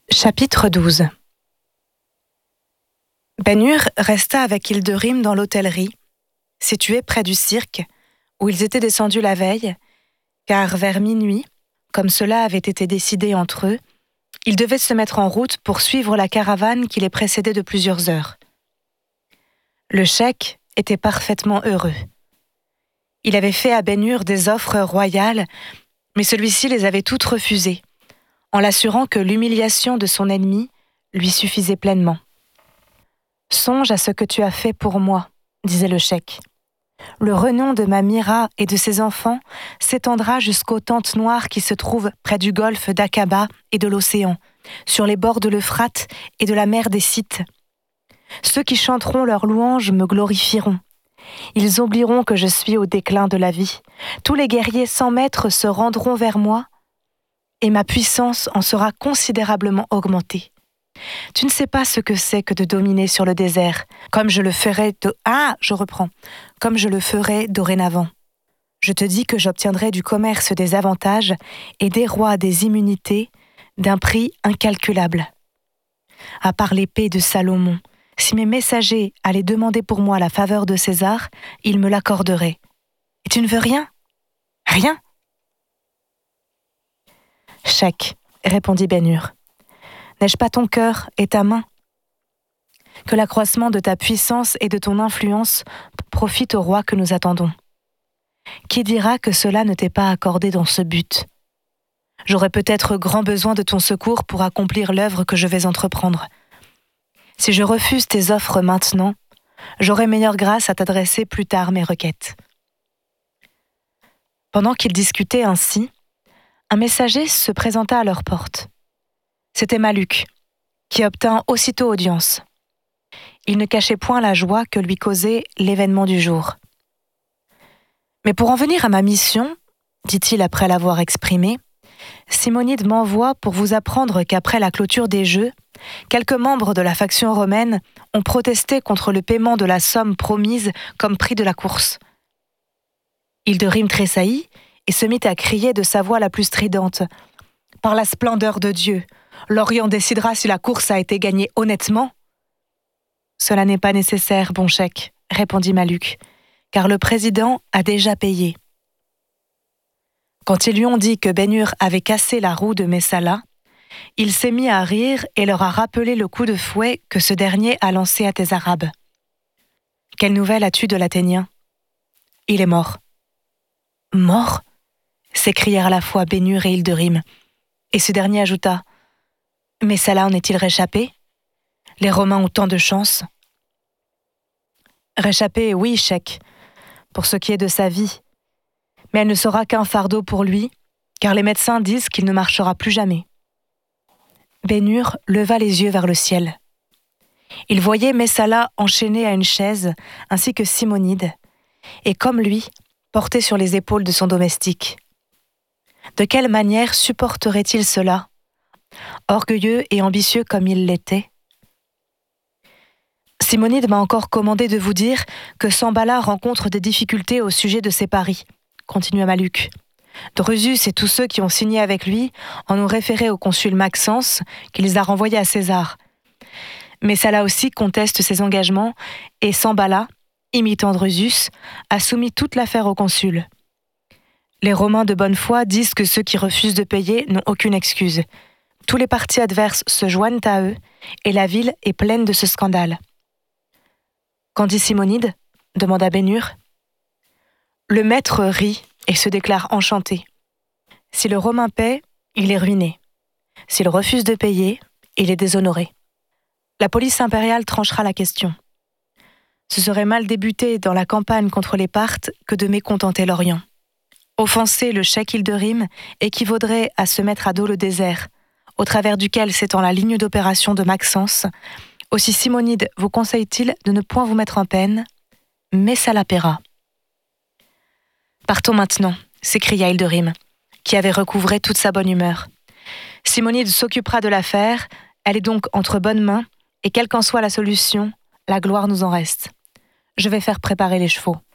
Chapitre 12. Ben-Hur resta avec Hilderim dans l'hôtellerie, située près du cirque, où ils étaient descendus la veille, car vers minuit, comme cela avait été décidé entre eux, ils devaient se mettre en route pour suivre la caravane qui les précédait de plusieurs heures. Le cheik était parfaitement heureux. Il avait fait à Ben-Hur des offres royales, mais celui-ci les avait toutes refusées, en l'assurant que l'humiliation de son ennemi lui suffisait pleinement. « Songe à ce que tu as fait pour moi, » disait le cheik. « Le renom de ma Mira et de ses enfants s'étendra jusqu'aux tentes noires qui se trouvent près du golfe d'Aqaba et de l'océan, sur les bords de l'Euphrate et de la mer des Scythes. Ceux qui chanteront leurs louanges me glorifieront. Ils oublieront que je suis au déclin de la vie. Tous les guerriers sans maître se rendront vers moi, et ma puissance en sera considérablement augmentée. Tu ne sais pas ce que c'est que de dominer sur le désert, comme je le ferai comme je le ferai dorénavant. Je te dis que j'obtiendrai du commerce des avantages et des rois des immunités d'un prix incalculable. À part l'épée de Salomon, si mes messagers allaient demander pour moi la faveur de César, ils me l'accorderaient. Et tu ne veux rien ? Rien ? Cheik, répondit Ben-Hur. N'ai-je pas ton cœur et ta main ? Que l'accroissement de ta puissance et de ton influence profite au roi que nous attendons. Qui dira que cela ne t'est pas accordé dans ce but ? J'aurai peut-être grand besoin de ton secours pour accomplir l'œuvre que je vais entreprendre. Si je refuse tes offres maintenant, j'aurai meilleure grâce à t'adresser plus tard mes requêtes. Pendant qu'ils discutaient ainsi, un messager se présenta à leur porte. C'était Malluch, qui obtint aussitôt audience. Il ne cachait point la joie que lui causait l'événement du jour. « Mais pour en venir à ma mission, dit-il après l'avoir exprimée, Simonide m'envoie pour vous apprendre qu'après la clôture des Jeux, quelques membres de la faction romaine ont protesté contre le paiement de la somme promise comme prix de la course. » Hilderim tressaillit et se mit à crier de sa voix la plus stridente. « Par la splendeur de Dieu, l'Orient décidera si la course a été gagnée honnêtement. » « Cela n'est pas nécessaire, bon cheik, » répondit Malluch, « car le président a déjà payé. » Quand ils lui ont dit que Ben-Hur avait cassé la roue de Messala, il s'est mis à rire et leur a rappelé le coup de fouet que ce dernier a lancé à tes Arabes. « Quelle nouvelle as-tu de l'Athénien ? » ?»« Il est mort. »« Mort ?» s'écrièrent à la fois Ben-Hur et Hilderim. Et ce dernier ajouta : « Messala en est-il réchappé ? Les Romains ont tant de chance. » « Réchappé, oui, cheik, pour ce qui est de sa vie. Mais elle ne sera qu'un fardeau pour lui, car les médecins disent qu'il ne marchera plus jamais. » Ben-Hur leva les yeux vers le ciel. Il voyait Messala enchaîné à une chaise, ainsi que Simonide, et comme lui, porté sur les épaules de son domestique. De quelle manière supporterait-il cela, orgueilleux et ambitieux comme il l'était ? Simonide m'a encore commandé de vous dire que Sambala rencontre des difficultés au sujet de ses paris, continua Malluch. Drusus et tous ceux qui ont signé avec lui en ont référé au consul Maxence qui les a renvoyés à César. Mais Messala aussi conteste ses engagements et Sambala, imitant Drusus, a soumis toute l'affaire au consul. Les Romains de bonne foi disent que ceux qui refusent de payer n'ont aucune excuse. Tous les partis adverses se joignent à eux et la ville est pleine de ce scandale. Qu'en dit Simonide ? Demanda Ben-Hur. Le maître rit et se déclare enchanté. Si le Romain paie, il est ruiné. S'il refuse de payer, il est déshonoré. La police impériale tranchera la question. Ce serait mal débuter dans la campagne contre les Parthes que de mécontenter l'Orient. Offenser le cheik Hilderim équivaudrait à se mettre à dos le désert, au travers duquel s'étend la ligne d'opération de Maxence. Aussi Simonide vous conseille-t-il de ne point vous mettre en peine, mais ça la paiera. Partons maintenant, s'écria Hilderim, qui avait recouvré toute sa bonne humeur. Simonide s'occupera de l'affaire, elle est donc entre bonnes mains, et quelle qu'en soit la solution, la gloire nous en reste. Je vais faire préparer les chevaux.